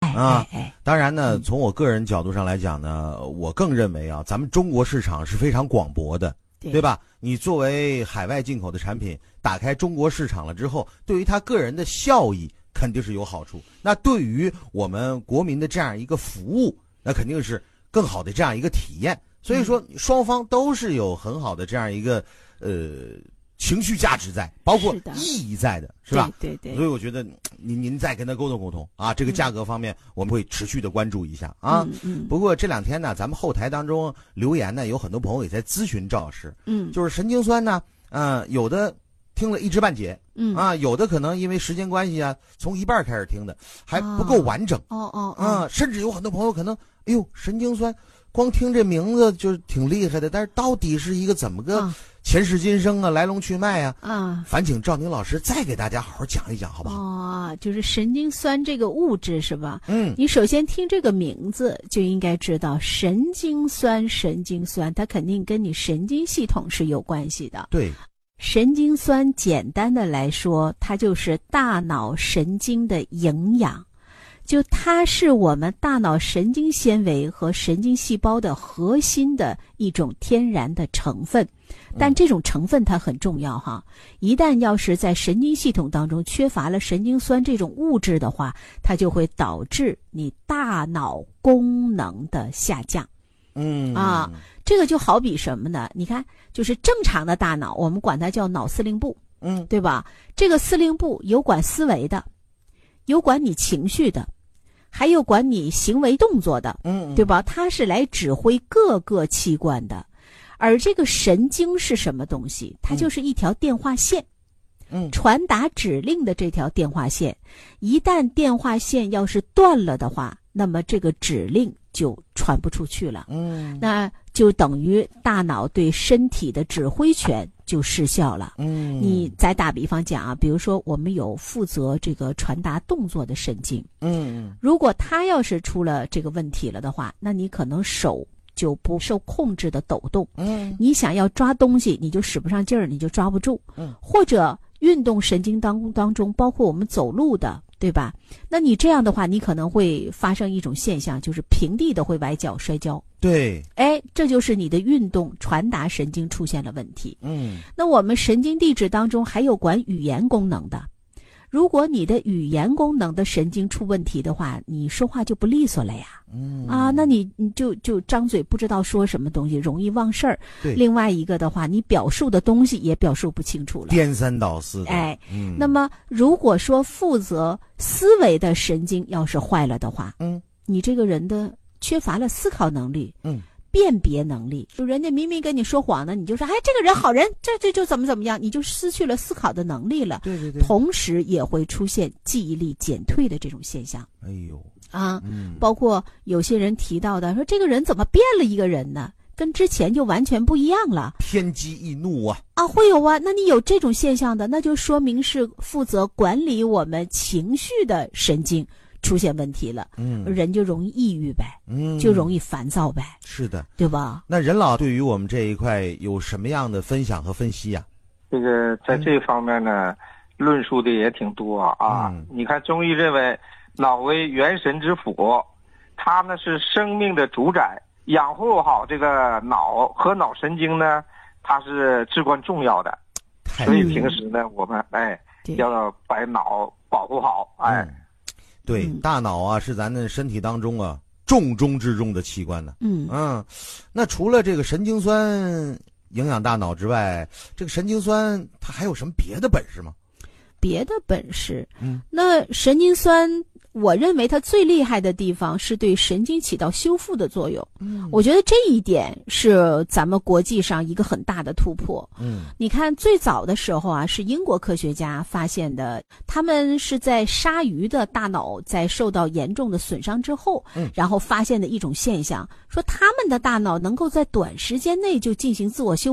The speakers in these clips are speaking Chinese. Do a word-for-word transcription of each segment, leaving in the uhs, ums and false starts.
哎啊， 哎哎， 当然呢，从我个人角度上来讲呢，我更认为啊，咱们中国市场是非常广博的， 对对吧？你作为海外进口的产品，打开中国市场了之后，对于他个人的效益肯定是有好处。那对于我们国民的这样一个服务，那肯定是更好的这样一个体验。所以说，双方都是有很好的这样一个呃情绪价值在，包括意义在的，是吧？ 对对对。 所以我觉得您您再跟他沟通沟通啊，这个价格方面我们会持续的关注一下啊。 嗯嗯。 不过这两天呢，咱们后台当中留言呢，有很多朋友也在咨询赵老师， 嗯， 就是神经酸呢，嗯、呃，有的听了一知半解， 嗯啊，有的可能因为时间关系啊，从一半开始听的，还不够完整。 哦哦哦。 啊，甚至有很多朋友可能，哎呦，神经酸。光听这名字就是挺厉害的，但是到底是一个怎么个前世今生啊，来龙去脉啊？啊，烦请赵宁老师再给大家好好讲一讲，好不好？ 哦，就是神经酸这个物质是吧？ 嗯， 你首先听这个名字就应该知道，神经酸，神经酸，它肯定跟你神经系统是有关系的。 对， 神经酸简单的来说，它就是大脑神经的营养。就它是我们大脑神经纤维和神经细胞的核心的一种天然的成分，但这种成分它很重要哈，一旦要是在神经系统当中缺乏了神经酸这种物质的话，它就会导致你大脑功能的下降。 嗯啊，这个就好比什么呢？你看，就是正常的大脑，我们管它叫脑司令部， 嗯， 对吧？这个司令部有管思维的，有管你情绪的。还有管你行为动作的， 嗯， 对吧？它是来指挥各个器官的，而这个神经是什么东西？它就是一条电话线， 嗯， 传达指令的这条电话线，一旦电话线要是断了的话，那么这个指令就传不出去了， 嗯， 那就等于大脑对身体的指挥权就失效了。 嗯， 你再打比方讲啊，比如说我们有负责这个传达动作的神经， 嗯， 如果它要是出了这个问题了的话，那你可能手就不受控制的抖动， 嗯， 你想要抓东西你就使不上劲儿，你就抓不住， 嗯， 或者运动神经当当中包括我们走路的，对吧？那你这样的话，你可能会发生一种现象，就是平地的会崴脚摔跤。 对， 哎，这就是你的运动传达神经出现了问题。 嗯， 那我们神经递质当中还有管语言功能的，如果你的语言功能的神经出问题的话，你说话就不利索了呀。 嗯啊，那你你就就张嘴不知道说什么东西，容易忘事儿。 对， 另外一个的话，你表述的东西也表述不清楚了， 颠三倒四的。 哎， 嗯， 那么如果说负责思维的神经要是坏了的话， 嗯， 你这个人的缺乏了思考能力， 嗯， 辨别能力，就人家明明跟你说谎呢，你就说哎这个人好人，这这就怎么怎么样，你就失去了思考的能力了。 对对对， 同时也会出现记忆力减退的这种现象。 哎呦啊， 嗯， 包括有些人提到的说这个人怎么变了一个人呢？跟之前就完全不一样了， 偏激易怒啊！ 啊，会有啊。那你有这种现象的，那就说明是负责管理我们情绪的神经出现问题了， 嗯， 人就容易抑郁呗， 嗯， 就容易烦躁呗， 是的， 对吧？ 那任老对于我们这一块有什么样的分享和分析呀、 啊？这个在这方面呢，嗯、论述的也挺多啊。 嗯、 你看，中医认为脑为元神之府，它呢是生命的主宰。养护好这个脑和脑神经呢，它是至关重要的。所以平时呢，我们哎要把脑保护好。哎， 嗯、对，大脑啊是咱的身体当中啊重中之重的器官呢。 嗯嗯，那除了这个神经酸营养大脑之外，这个神经酸它还有什么别的本事吗？ 别的本事， 嗯， 那神经酸，我认为它最厉害的地方是对神经起到修复的作用。 嗯， 我觉得这一点是咱们国际上一个很大的突破。 嗯， 你看最早的时候啊，是英国科学家发现的，他们是在鲨鱼的大脑在受到严重的损伤之后， 嗯， 然后发现的一种现象，说他们的大脑能够在短时间内就进行自我修复。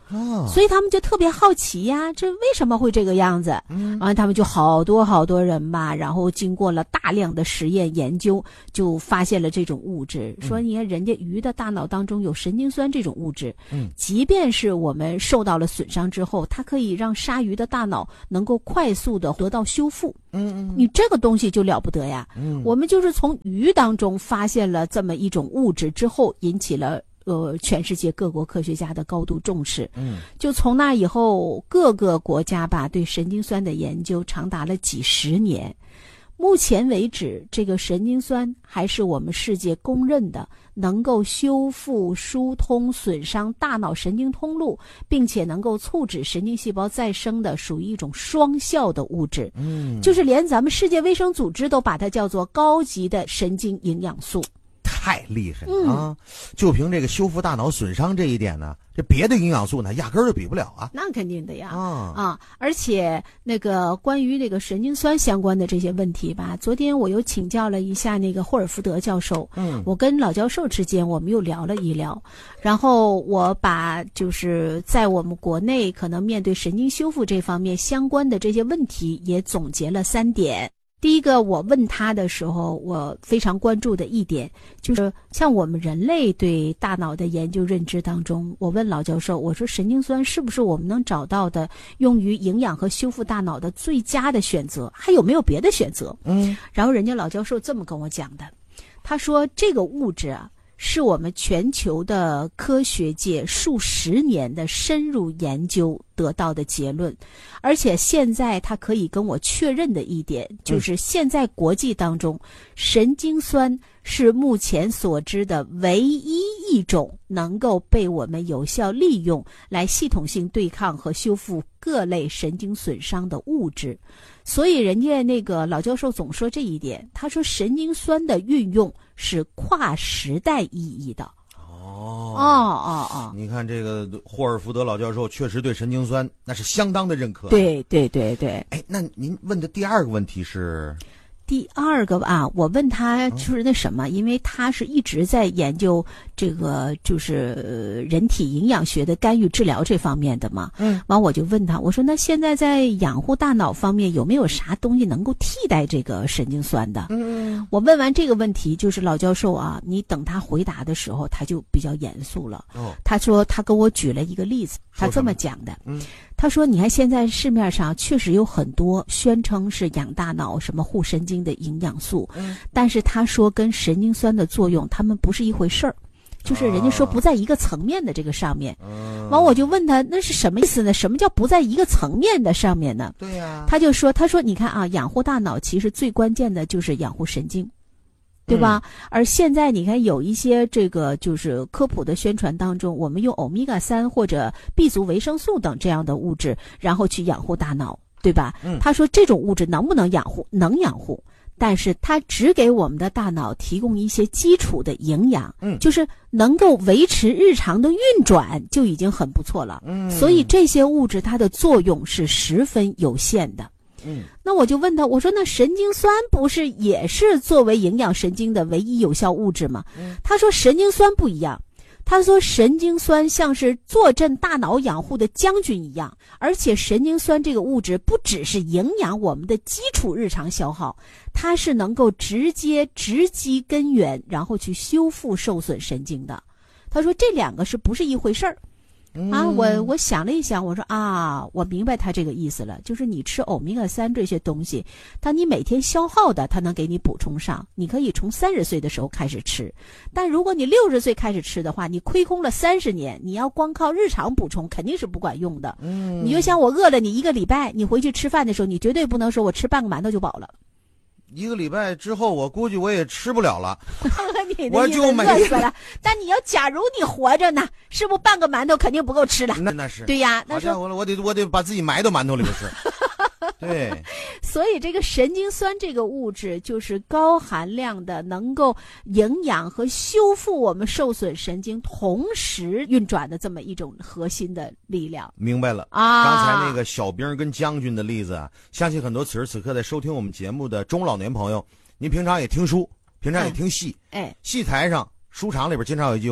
哦， 所以他们就特别好奇呀，这为什么会这个样子？嗯，啊，他们就好多好多人吧，然后经过了大量的实验研究，就发现了这种物质。说你看，人家鱼的大脑当中有神经酸这种物质，嗯，即便是我们受到了损伤之后，它可以让鲨鱼的大脑能够快速的得到修复。嗯嗯，你这个东西就了不得呀。嗯，我们就是从鱼当中发现了这么一种物质之后，引起了呃，全世界各国科学家的高度重视。嗯，就从那以后，各个国家吧对神经酸的研究长达了几十年。目前为止，这个神经酸还是我们世界公认的能够修复、疏通损伤大脑神经通路，并且能够促使神经细胞再生的，属于一种双效的物质。嗯，就是连咱们世界卫生组织都把它叫做高级的神经营养素。 太厉害了啊！就凭这个修复大脑损伤这一点呢，这别的营养素呢，压根儿就比不了啊。 那肯定的呀，啊啊！而且那个关于那个神经酸相关的这些问题吧，昨天我又请教了一下那个霍尔福德教授，嗯，我跟老教授之间我们又聊了一聊，然后我把就是在我们国内可能面对神经修复这方面相关的这些问题，也总结了三点。第一个，我问他的时候，我非常关注的一点就是，像我们人类对大脑的研究认知当中，我问老教授，我说神经酸是不是我们能找到的用于营养和修复大脑的最佳的选择？还有没有别的选择？嗯，然后人家老教授这么跟我讲的，他说这个物质啊，是我们全球的科学界数十年的深入研究得到的结论，而且现在他可以跟我确认的一点，就是现在国际当中，神经酸是目前所知的唯一一种能够被我们有效利用来系统性对抗和修复各类神经损伤的物质。所以人家那个老教授总说这一点，他说神经酸的运用是跨时代意义的。 哦哦哦哦！ 你看这个霍尔福德老教授确实对神经酸那是相当的认可。 对对对对。 哎，那您问的第二个问题是？ 第二个啊，我问他就是那什么，因为他是一直在研究这个就是呃人体营养学的干预治疗这方面的嘛。嗯，完我就问他，我说那现在在养护大脑方面有没有啥东西能够替代这个神经酸的？嗯，我问完这个问题，就是老教授啊，你等他回答的时候，他就比较严肃了。哦，他说他跟我举了一个例子，他这么讲的。嗯。他说你看现在市面上确实有很多宣称是养大脑什么护神经的营养素，嗯，但是他说跟神经酸的作用他们不是一回事儿，就是人家说不在一个层面的这个上面。嗯，完我就问他那是什么意思呢？什么叫不在一个层面的上面呢？ 对呀， 他就说他说你看啊，养护大脑其实最关键的就是养护神经。对吧？嗯、而现在你看有一些这个就是科普的宣传当中，我们用欧米伽三或者 B 族维生素等这样的物质，然后去养护大脑，对吧？嗯，他说这种物质能不能养护？能养护，但是它只给我们的大脑提供一些基础的营养，嗯，就是能够维持日常的运转就已经很不错了。嗯，所以这些物质它的作用是十分有限的。嗯，那我就问他，我说那神经酸不是也是作为营养神经的唯一有效物质吗？嗯，他说神经酸不一样，他说神经酸像是坐镇大脑养护的将军一样，而且神经酸这个物质不只是营养我们的基础日常消耗，它是能够直接直击根源，然后去修复受损神经的。他说这两个是不是一回事儿？啊，我我想了一想，我说啊，我明白他这个意思了，就是你吃欧米伽三这些东西，当你每天消耗的，它能给你补充上，你可以从三十岁的时候开始吃，但如果你六十岁开始吃的话，你亏空了三十年，你要光靠日常补充肯定是不管用的。嗯，你就像我饿了你一个礼拜，你回去吃饭的时候，你绝对不能说我吃半个馒头就饱了。 一个礼拜之后，我估计我也吃不了了， 你的意思饿死了。但你要假如你活着呢，是不半个馒头肯定不够吃了？ 那那是对呀，那说我我得我得把自己埋到馒头里边吃。对， 所以这个神经酸这个物质就是高含量的，能够营养和修复我们受损神经同时运转的这么一种核心的力量。 明白了啊！刚才那个小兵跟将军的例子啊，相信很多此时此刻在收听我们节目的中老年朋友，您平常也听书，平常也听戏，哎，戏台上、书场里边经常有一句话，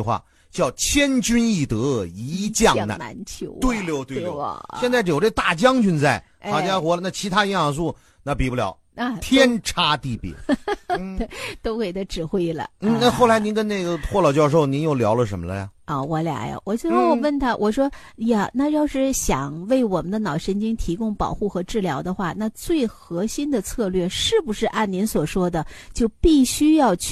叫千军易得，一将难。 难求、啊。 对溜对溜。 啊、 现在有这大将军在， 哎、 好家伙了，那其他营养素那比不了。 啊， 天差地别， 嗯、都给他指挥了。 嗯，那后来您跟那个霍老教授，您又聊了什么了呀？ 啊、哦，我俩呀，我最后我问他，嗯、我说呀，那要是想为我们的脑神经提供保护和治疗的话，那最核心的策略是不是按您所说的，就必须要去